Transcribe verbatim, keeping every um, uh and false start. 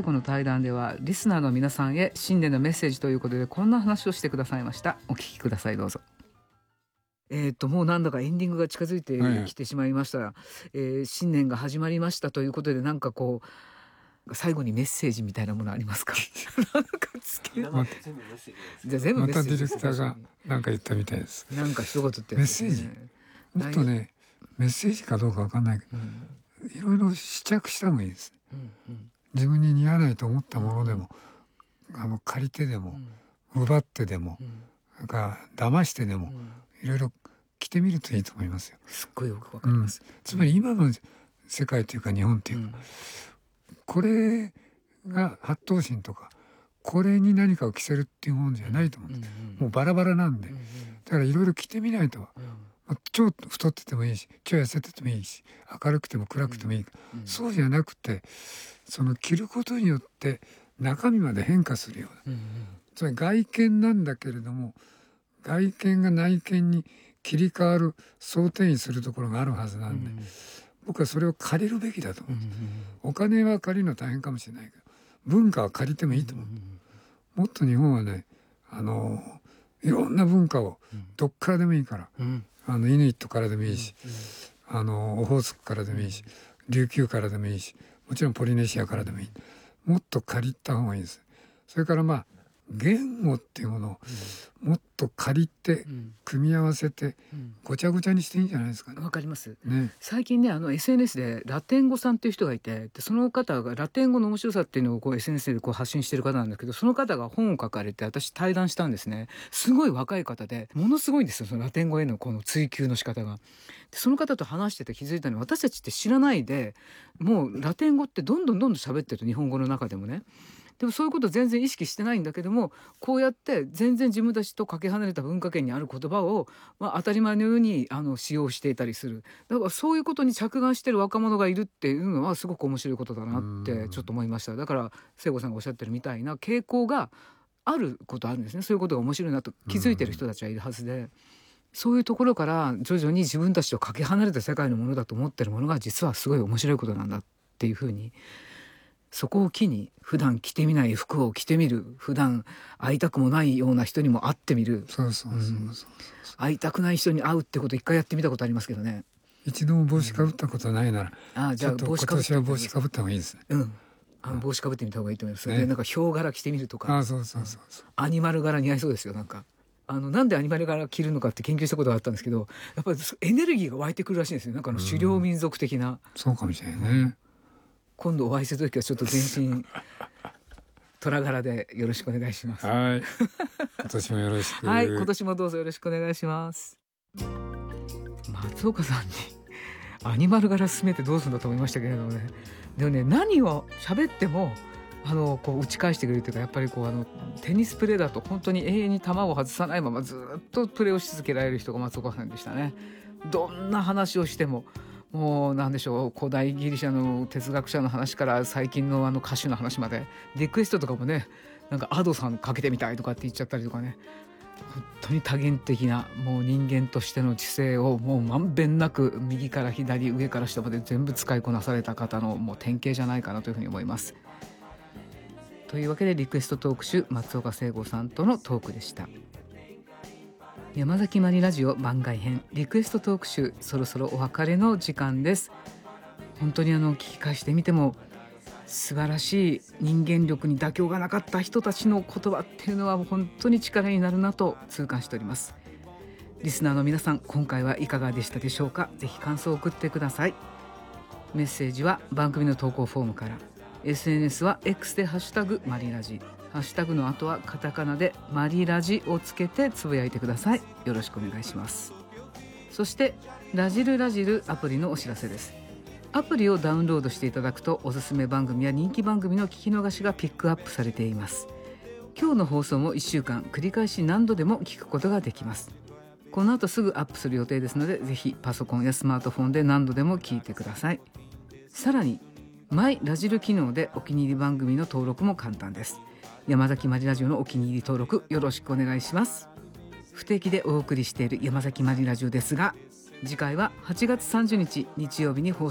後の対談ではリスナーの皆さんへ新年のメッセージということでこんな話をしてくださいました。お聞きください、どうぞ。えー、ともうなんだかエンディングが近づいてきてしまいました、はいえー、新年が始まりましたということでなんかこう最後にメッセージみたいなものありますか？なんかつけまた全部メッセージじゃあ全部メッセージまたディレクターがなんか言ったみたいです。 なんか一言って、 ね、メッセージもっとねメッセージかどうかわかんないけど、うん、いろいろ試着したのがいいです、うんうん、自分に似合わないと思ったものでも、うん、あの借りてでも、うん、奪ってでも、うん、なんか騙してでも、うんいろいろ着てみるといいと思いますよ。 すっごいよくわかります、 うん、つまり今の世界というか日本というか、うん、これが八頭身とかこれに何かを着せるっていうものじゃないと思うんです、うんうん、もうバラバラなんで、うんうん、だからいろいろ着てみないと、うんまあ、超太っててもいいし超痩せててもいいし明るくても暗くてもいい、うんうん、そうじゃなくてその着ることによって中身まで変化するような、うんうん、つまり外見なんだけれども外見が内見に切り替わる想定にするところがあるはずなんで、うん、僕はそれを借りるべきだと思う、うん、お金は借りるの大変かもしれないけど文化は借りてもいいと思う、うん、もっと日本はねあのいろんな文化をどっからでもいいから、うん、あのイヌイットからでもいいし、うん、あのオホーツクからでもいいし琉球からでもいいしもちろんポリネシアからでもいいもっと借りた方がいいです。それからまあ言語っていうものをもっと借りて組み合わせてごちゃごちゃにしていいんじゃないですかね。 わかります、ね、最近ねあの エスエヌエス でラテン語さんっていう人がいてでその方がラテン語の面白さっていうのをこう エスエヌエス でこう発信してる方なんだけどその方が本を書かれて私対談したんですね。すごい若い方でものすごいんですよそのラテン語へのこの追求の仕方が。でその方と話してて気づいたのは私たちって知らないでもうラテン語ってどんどんどんどん喋ってると日本語の中でもねでもそういうこと全然意識してないんだけどもこうやって全然自分たちとかけ離れた文化圏にある言葉を、まあ、当たり前のようにあの使用していたりする。だからそういうことに着眼してる若者がいるっていうのはすごく面白いことだなってちょっと思いました。だから聖子さんがおっしゃってるみたいな傾向があることあるんですね。そういうことが面白いなと気づいてる人たちはいるはずでそういうところから徐々に自分たちとかけ離れた世界のものだと思ってるものが実はすごい面白いことなんだっていうふうにそこを機に普段着てみない服を着てみる普段会いたくもないような人にも会ってみるそうそうそうそう、うん、 会いたくない人に会うってこと一回やってみたことありますけどね一度も帽子かぶったことないなら、うん、あじゃあ帽子かぶって今年は帽子かぶった方がいいですね。 うんあの帽子かぶってみた方がいいと思います、ね、でなんかヒョウ柄着てみるとかあそうそうそうそうアニマル柄似合いそうですよ。なんかあのなんでアニマル柄着るのかって研究したことがあったんですけどやっぱりエネルギーが湧いてくるらしいんですよ。なんかの狩猟民族的な、うん、 そうかもしれないね、うん今度お会いするときはちょっと全身虎柄でよろしくお願いします。 はい今年もよろしくはい今年もどうぞよろしくお願いします。松岡さんにアニマル柄進めてどうするんだと思いましたけれどもねでもね何を喋ってもあのこう打ち返してくれるというかやっぱりこうあのテニスプレーだと本当に永遠に球を外さないままずっとプレーをし続けられる人が松岡さんでしたね。どんな話をしてももうなんでしょう古代ギリシャの哲学者の話から最近のあの歌手の話までリクエストとかもねなんかアドさんかけてみたいとかって言っちゃったりとかね本当に多元的なもう人間としての知性をもうまんべんなく右から左上から下まで全部使いこなされた方のもう典型じゃないかなというふうに思います。というわけでリクエストトーク集松岡聖子さんとのトークでした。山崎まりラジオ番外編リクエストトーク集そろそろお別れの時間です。本当にあの聞き返してみても素晴らしい人間力に妥協がなかった人たちの言葉っていうのは本当に力になるなと痛感しております。リスナーの皆さん今回はいかがでしたでしょうか。ぜひ感想を送ってください。メッセージは番組の投稿フォームから エスエヌエス は X でハッシュタグマリラジハッシュタグの後はカタカナでマリラジをつけてつぶやいてください。よろしくお願いします。そしてラジルラジルアプリのお知らせです。アプリをダウンロードしていただくとおすすめ番組や人気番組の聞き逃しがピックアップされています。今日の放送もいっしゅうかん繰り返し何度でも聞くことができます。この後すぐアップする予定ですのでぜひパソコンやスマートフォンで何度でも聞いてください。さらにマイラジル機能でお気に入り番組の登録も簡単です。山崎まりラジオのお気に入り登録よろしくお願いします。不定期でお送りしている山崎まりラジオですが次回ははちがつさんじゅうにち日曜日に放送